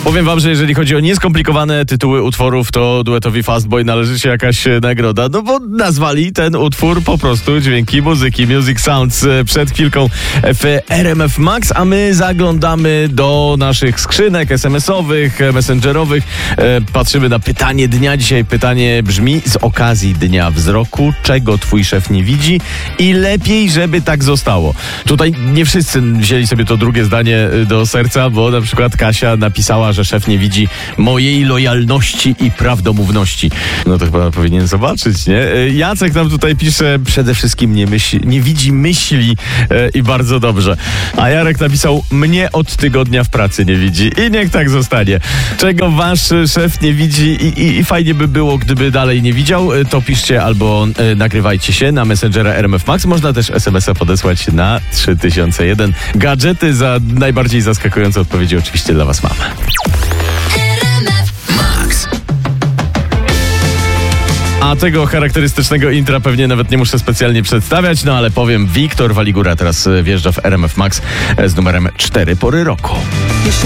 Powiem wam, że jeżeli chodzi o nieskomplikowane tytuły utworów, to duetowi Fastboy należy się jakaś nagroda, no bo nazwali ten utwór po prostu Dźwięki Muzyki, Music Sounds przed chwilką w RMF Max, a my zaglądamy do naszych skrzynek SMS-owych, messengerowych, patrzymy na pytanie dnia. Dzisiaj pytanie brzmi: z okazji Dnia Wzroku, czego twój szef nie widzi i lepiej, żeby tak zostało. Tutaj nie wszyscy wzięli sobie to drugie zdanie do serca, bo na przykład Kasia napisała, że szef nie widzi mojej lojalności i prawdomówności. No to chyba powinien zobaczyć, nie? Jacek nam tutaj pisze: przede wszystkim nie widzi myśli i bardzo dobrze. A Jarek napisał: mnie od tygodnia w pracy nie widzi i niech tak zostanie. Czego wasz szef nie widzi i fajnie by było, gdyby dalej nie widział, to piszcie albo nagrywajcie się na Messengera RMF Max. Można też SMS-a podesłać na 3001. Gadżety za najbardziej zaskakujące odpowiedzi oczywiście dla was mamy. A tego charakterystycznego intra pewnie nawet nie muszę specjalnie przedstawiać, no ale powiem, Wiktor Waligura teraz wjeżdża w RMF Max z numerem 4 pory roku.